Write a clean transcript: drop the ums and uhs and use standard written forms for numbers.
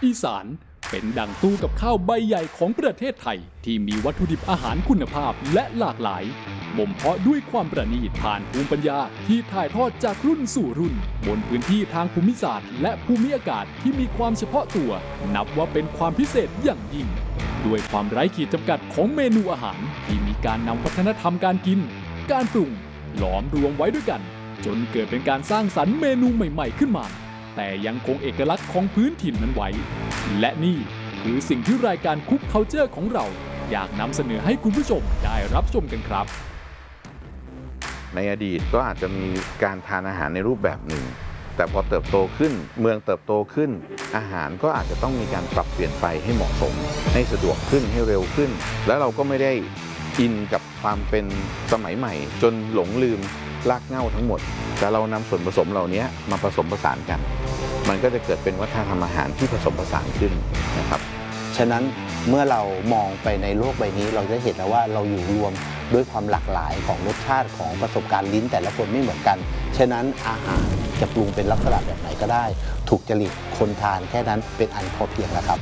อีสานเป็นดั่งตู้กับข้าวใบใหญ่ของประเทศไทยที่มีวัตถุดิบอาหารคุณภาพและหลากหลายบ่มเพาะด้วยความประณีตผ่านภูมิปัญญาที่ถ่ายทอดจากรุ่นสู่รุ่นบนพื้นที่ทางภูมิศาสตร์และภูมิอากาศที่มีความเฉพาะตัวนับว่าเป็นความพิเศษอย่างยิ่งด้วยความไร้ขีดจำกัดของเมนูอาหารที่มีการนำวัฒนธรรมการกินการปรุงหลอมรวมไว้ด้วยกันจนเกิดเป็นการสร้างสรรค์เมนูใหม่ๆขึ้นมาแต่ยังคงเอกลักษณ์ของพื้นถิ่นนั้นไว้และนี่คือสิ่งที่รายการคุกเคาเจอร์ของเราอยากนำเสนอให้คุณผู้ชมได้รับชมกันครับในอดีตก็อาจจะมีการทานอาหารในรูปแบบหนึ่งแต่พอเติบโตขึ้นเมืองเติบโตขึ้นอาหารก็อาจจะต้องมีการปรับเปลี่ยนไปให้เหมาะสมให้สะดวกขึ้นให้เร็วขึ้นแล้วเราก็ไม่ได้อินกับความเป็นสมัยใหม่จนหลงลืมรากเหง้าทั้งหมดแต่เรานำส่วนผสมเหล่านี้มาผสมผสานกันมันก็จะเกิดเป็นวัฒนธรรมอาหารที่ผสมผสานขึ้นนะครับฉะนั้นเมื่อเรามองไปในโลกใบนี้เราจะเห็นแล้วว่าเราอยู่รวมด้วยความหลากหลายของรสชาติของประสบการณ์ลิ้นแต่ละคนไม่เหมือนกันฉะนั้นอาหารจะปรุงเป็นลักษณะแบบไหนก็ได้ถูกจริตคนทานแค่นั้นเป็นอันพอเพียงแล้วครับ